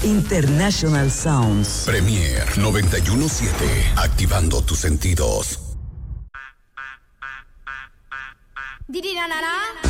International Sounds. Premier 91.7. Activando tus sentidos. Didi na na na.